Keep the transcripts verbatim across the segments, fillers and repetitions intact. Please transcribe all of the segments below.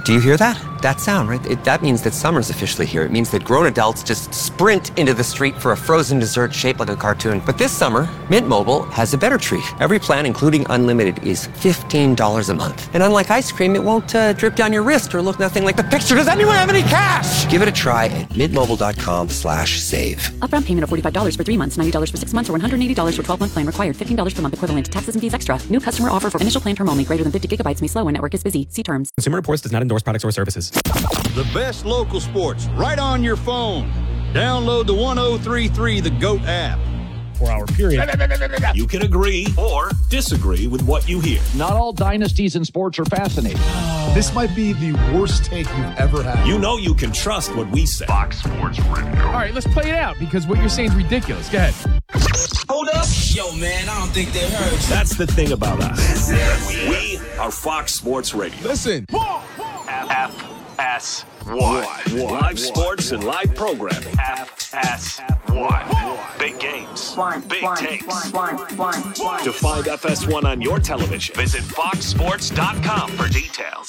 Do you hear that? That sound, right? It, that means that summer's officially here. It means that grown adults just sprint into the street for a frozen dessert shaped like a cartoon. But this summer, Mint Mobile has a better treat. Every plan, including unlimited, is fifteen dollars a month. And unlike ice cream, it won't uh, drip down your wrist or look nothing like the picture. Does anyone have any cash? Give it a try at mintmobile.com slash save. Upfront payment of forty-five dollars for three months, ninety dollars for six months, or one hundred eighty dollars for twelve-month plan required. fifteen dollars per month equivalent. Taxes and fees extra. New customer offer for initial plan term only. Greater than fifty gigabytes may slow when network is busy. See terms. Consumer Reports does not endorse products or services. The best local sports right on your phone. Download the one oh three three The GOAT app. Four-hour period. You can agree or disagree with what you hear. Not all dynasties in sports are fascinating. This might be the worst take you've ever had. You know you can trust what we say. Fox Sports Radio. All right, let's play it out because what you're saying is ridiculous. Go ahead. Hold up. Yo, man, I don't think they heard you. That's the thing about us. We are Fox Sports Radio. Listen. F S one. Live sports and live programming. F S one. Big games. Big takes. To find F S one on your television, visit fox sports dot com for details.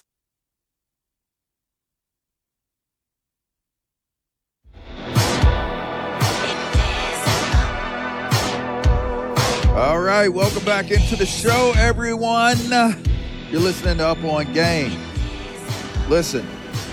All right, welcome back into the show, everyone. You're listening to Up On Game. Listen,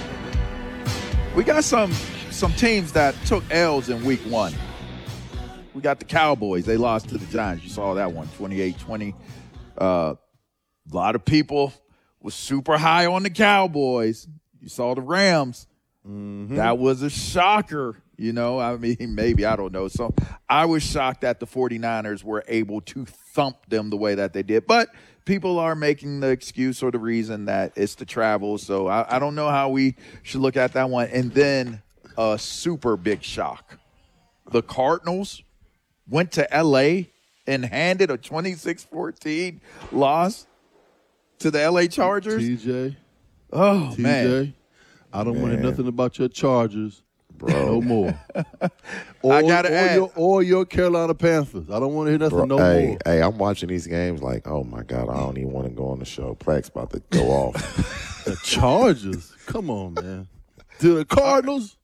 we got some some teams that took L's in week one. We got the Cowboys. They lost to the Giants. You saw that one, twenty-eight twenty. Uh, a lot of people were super high on the Cowboys. You saw the Rams. Mm-hmm. That was a shocker. You know, I mean, maybe, I don't know. So I was shocked that the 49ers were able to thump them the way that they did. But people are making the excuse or the reason that it's the travel. So I, I don't know how we should look at that one. And then a super big shock. The Cardinals went to L A and handed a twenty-six fourteen loss to the L A Chargers. T J. Oh, T J, man. I don't want to Man. hear nothing about your Chargers. Bro. No more. Or, I gotta or add. Your, or your Carolina Panthers. I don't want to hear nothing Bro, no hey, more. Hey, I'm watching these games like, oh, my God, I don't even want to go on the show. Plex about to go off. The Chargers? Come on, man. To the Cardinals?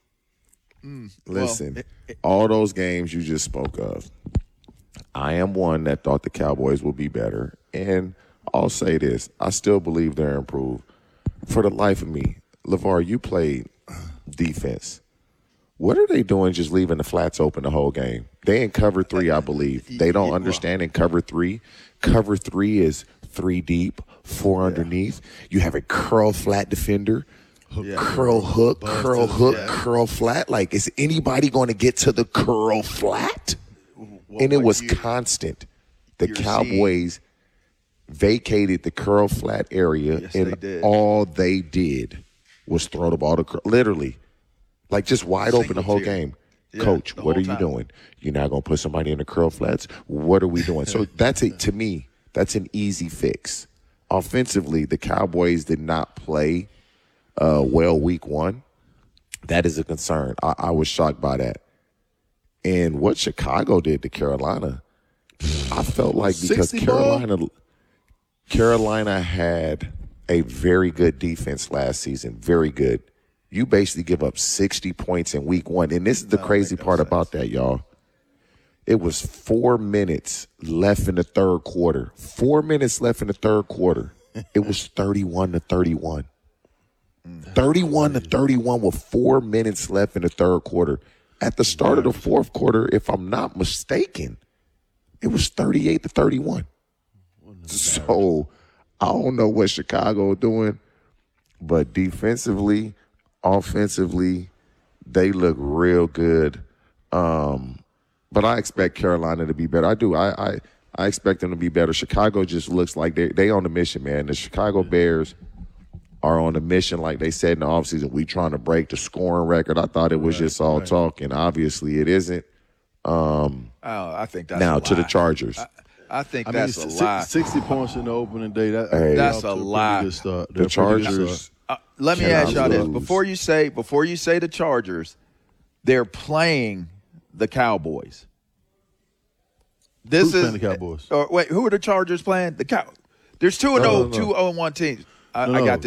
Mm, Listen, well, it, all those games you just spoke of, I am one that thought the Cowboys would be better. And I'll say this. I still believe they're improved. For the life of me, LeVar, you played defense. What are they doing just leaving the flats open the whole game? They in cover three, I believe. They don't understand in cover three. Cover three is three deep, four yeah. underneath. You have a curl flat defender, yeah. curl hook, Busted, curl hook, yeah. curl flat. Like, is anybody going to get to the curl flat? Well, and it was you, constant. constant. The Cowboys vacated the curl flat area, yes, and they all they did was throw the ball to curl. Literally. Like, just wide Single open the whole tier. game. Yeah, Coach, what are you time. doing? You're not going to put somebody in the curl flats? What are we doing? So that's it. To me, that's an easy fix. Offensively, the Cowboys did not play uh, well week one. That is a concern. I, I was shocked by that. And what Chicago did to Carolina, I felt like because Carolina, Carolina had a very good defense last season, very good. You basically give up sixty points in week one. And this is the crazy part about that, y'all. It was four minutes left in the third quarter. Four minutes left in the third quarter. It was thirty-one to thirty-one. thirty-one to thirty-one with four minutes left in the third quarter. At the start of the fourth quarter, if I'm not mistaken, it was thirty-eight to thirty-one. So I don't know what Chicago is doing, but defensively, offensively, they look real good. Um, but I expect Carolina to be better. I do. I, I I expect them to be better. Chicago just looks like they they on the mission, man. The Chicago Bears are on a mission, like they said in the offseason. We trying to break the scoring record. I thought it was right, just all right. talk, and obviously it isn't. Um, oh, I think that's now a to lie. the Chargers. I, I think I that's mean, a six, lie. sixty points in the opening day. That, hey, that's a lie. The Chargers. Uh, let me ask y'all this before you say before you say the Chargers, they're playing the Cowboys. This Who's is playing the Cowboys. Or wait, who are the Chargers playing? The Cow. There's two and no, oh, no, no. two oh and one teams. I, no, I got no. this.